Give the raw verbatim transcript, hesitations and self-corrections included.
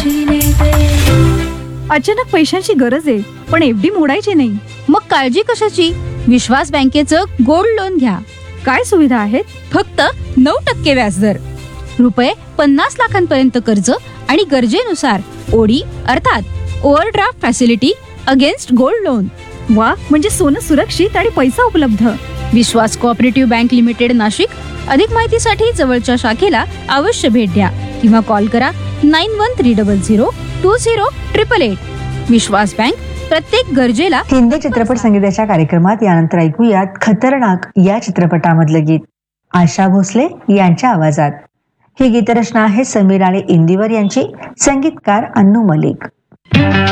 अचानक पैशांची गरज आहे, पण एफडी मोडायची नाही. मग काळजी कशाची? विश्वास बँकेचं गोल्ड लोन घ्या. काय सुविधा आहेत? फक्त नऊ टक्के व्याजदर, रुपये पन्नास लाखांपर्यंत कर्ज आणि गरजेनुसार ओडी अर्थात overdraft facility against gold loan. वा, म्हणजे सोनं सुरक्षित आणि पैसा उपलब्ध. विश्वास कोऑपरेटिव्ह बँक लिमिटेड, नाशिक. अधिक माहितीसाठी जवळच्या शाखेला अवश्य भेट द्या किंवा कॉल करा nine one three double zero to zero triple eight. Vishwas bank, प्रत्येक गरजेला. हिंदी चित्रपट संगीताच्या कार्यक्रमात यानंतर ऐकूयात खतरनाक या चित्रपटामधलं गीत आशा भोसले यांच्या आवाजात. ही गीतरचना आहे समीर आणि इंदिवर यांची, संगीतकार अन्नू मलिक.